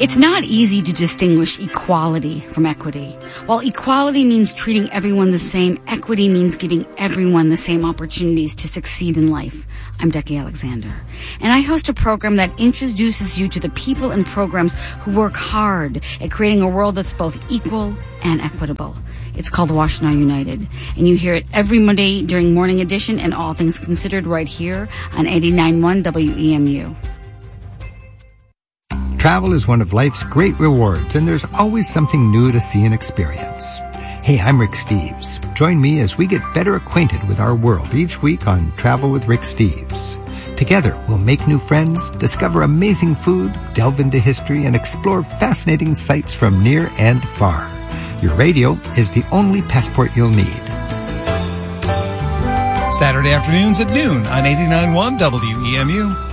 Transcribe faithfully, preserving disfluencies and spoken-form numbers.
It's not easy to distinguish equality from equity. While equality means treating everyone the same, equity means giving everyone the same opportunities to succeed in life. I'm Becky Alexander, and I host a program that introduces you to the people and programs who work hard at creating a world that's both equal and equitable. It's called Washtenaw United, and you hear it every Monday during Morning Edition and All Things Considered right here on eighty-nine point one W E M U. Travel is one of life's great rewards, and there's always something new to see and experience. Hey, I'm Rick Steves. Join me as we get better acquainted with our world each week on Travel with Rick Steves. Together, we'll make new friends, discover amazing food, delve into history, and explore fascinating sights from near and far. Your radio is the only passport you'll need. Saturday afternoons at noon on eighty-nine point one W E M U.